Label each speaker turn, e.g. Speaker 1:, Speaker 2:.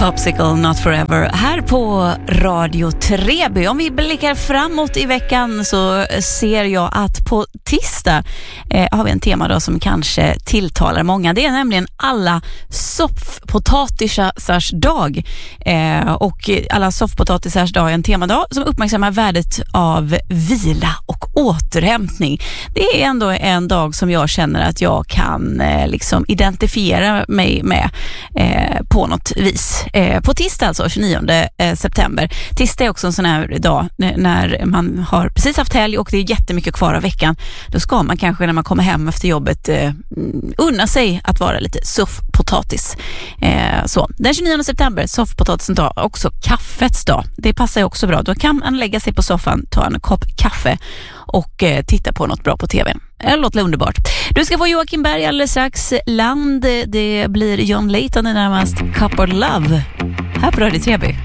Speaker 1: Popsicle Not Forever här på Radio Treby. Om vi blickar framåt i veckan så ser jag att på tisdag har vi en temadag som kanske tilltalar många. Det är nämligen alla soffpotatisars dag. Och alla soffpotatisars dag är en temadag som uppmärksammar värdet av vila och återhämtning. Det är ändå en dag som jag känner att jag kan liksom identifiera mig med på något vis. På tisdag alltså, 29 september. Tisdag är också en sån här dag när man har precis haft helg och det är jättemycket kvar av veckan. Då ska man kanske när man kommer hem efter jobbet unna sig att vara lite soffpotatis. Så, den 29 september, soffpotatisens dag, också kaffets dag. Det passar ju också bra. Då kan man lägga sig på soffan, ta en kopp kaffe och titta på något bra på tv. Det låter underbart. Du ska få Joakim Berg alldeles strax. Land, det blir John Layton i närmast Couple Love. Här på Radio Treby.